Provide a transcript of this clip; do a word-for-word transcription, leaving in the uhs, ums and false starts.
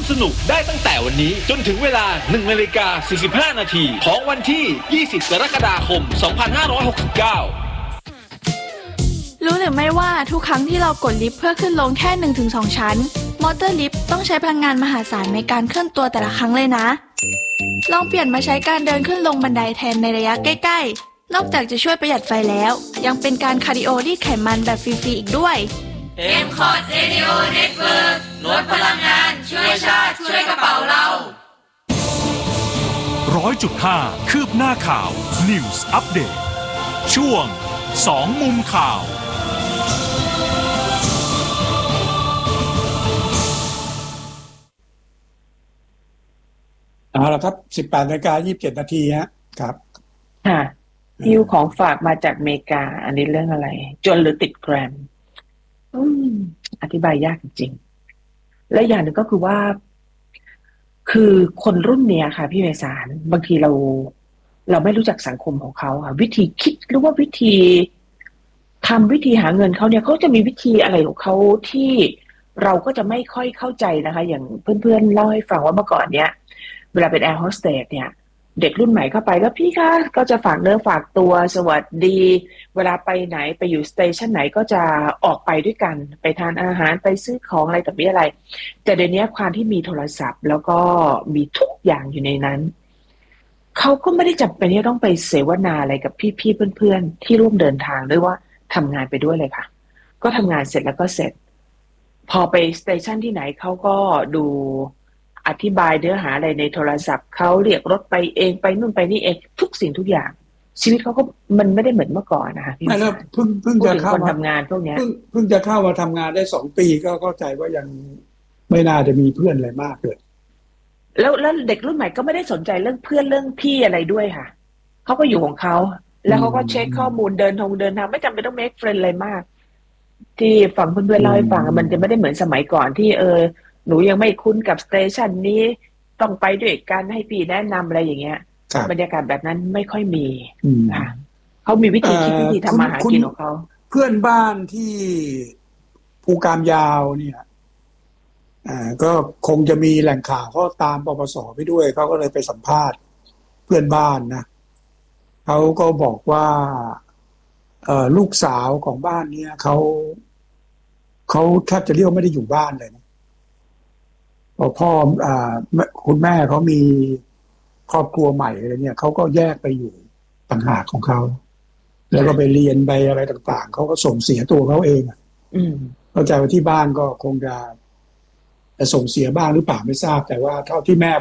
สนุกได้ตั้งแต่วันนี้จนถึงเวลา หนึ่งนาฬิกาสี่สิบห้านาทีของวันที่ ยี่สิบ กรกฎาคม สองพันห้าร้อยหกสิบเก้ารู้หรือไม่ว่าทุกครั้งที่เรากดลิฟต์เพื่อขึ้นลงแค่ หนึ่งถึงสอง ชั้นมอเตอร์ลิฟต์ต้องใช้พลังงานมหาศาลในการเคลื่อนตัวแต่ละครั้งเลยนะลองเปลี่ยนมาใช้การเดินขึ้นลงบันไดแทนในระยะใกล้ๆนอกจากจะช่วยประหยัดไฟแล้วยังเป็นการคาร์ดิโอรีดไขมันแบบฟรีๆอีกด้วยเอ็ม คอร์ด Radio Network ลดพลังงานช่วยชาติช่วยกระเป๋าเราร้อยจุดห้า คืบหน้าข่าว News Update ช่วงสองมุมข่าวเอาละครับ สิบแปดนาฬิกายี่สิบเจ็ดนาทีฮะครับค่ะฮิวของฝากมาจากอเมริกาอันนี้เรื่องอะไรจนหรือติดแกรมอืมอธิบายยากจริงๆและอย่างหนึ่งก็คือว่าคือคนรุ่นเนี้ยค่ะพี่ไพศาลบางทีเราเราไม่รู้จักสังคมของเขาค่ะวิธีคิดหรือว่าวิธีทำวิธีหาเงินเขาเนี่ยเขาจะมีวิธีอะไรของเขาที่เราก็จะไม่ค่อยเข้าใจนะคะอย่างเพื่อนๆเล่าให้ฟังว่าเมื่อก่อนเนี้ยเวลาเป็นแอร์โฮสเตสเนี่ยเด็กรุ่นใหม่เข้าไปก็พี่คะก็จะฝากเนื้อฝากตัวสวัสดีเวลาไปไหนไปอยู่สเตชันไหนก็จะออกไปด้วยกันไปทานอาหารไปซื้อของอะไรต่อมีอะไรแต่เดี๋ยวนี้ความที่มีโทรศัพท์แล้วก็มีทุกอย่างอยู่ในนั้นเขาก็ไม่ได้จำเป็นที่ต้องไปเสวนาอะไรกับพี่ๆเพื่อนๆที่ร่วมเดินทางด้วยว่าทำงานไปด้วยเลยค่ะก็ทำงานเสร็จแล้วก็เสร็จพอไปสเตชันที่ไหนเขาก็ดูอธิบายเนื้อหาอะไรในโทรศัพท์เขาเรียกรถไปเองไปนู่นไปนี่เองทุกสิ่งทุกอย่างชีวิตเขาก็มันไม่ได้เหมือนเมื่อก่อนนะคะพี่ไม่แล้วเพิ่งเพิ่งจะเข้ามาทำงานพวกนี้เพิ่งเพิ่งจะเข้ามาทำงานได้สองปีก็เข้าใจว่ายังไม่น่าจะมีเพื่อนอะไรมากเลยแล้วแล้วเด็กรุ่นใหม่ก็ไม่ได้สนใจเรื่องเพื่อนเรื่องพี่อะไรด้วยค่ะเขาก็อยู่ของเขาแล้วเขาก็เช็คข้อมูลเดินทงเดินทางไม่จำเป็นต้อง make friend อะไรมากที่ฟังเพื่อนๆเล่าให้ฟังมันจะไม่ได้เหมือนสมัยก่อนที่เออหนูยังไม่คุ้นกับสเตชันนี้ต้องไปด้วยกันให้พี่แนะนำอะไรอย่างเงี้ยบรรยากาศแบบนั้นไม่ค่อยมีค่ะเขามีวิธีคิดวิธีทำมาหากินของเขาเพื่อนบ้านที่ภูกามยาวเนี่ยอ่าก็คงจะมีแหล่งข่าวเขาตามปปสไปด้วยเขาก็เลยไปสัมภาษณ์เพื่อนบ้านนะเขาก็บอกว่าเอ่อลูกสาวของบ้านเนี่ยเขาเขาแทบจะเรียกไม่ได้อยู่บ้านเลยนะพอพ่ออ่าคุณแม่เขามีครอบครัวใหม่อะไรเนี่ยเขาก็แยกไปอยู่ต่างหากของเขาแล้วก็ไปเรียนไปอะไรต่างๆเขาก็ส่งเสียตัวเขาเองอืมเข้าใจว่าที่บ้านก็คงจะจะส่งเสียบ้างหรือเปล่าไม่ทราบแต่ว่าเท่าที่แม่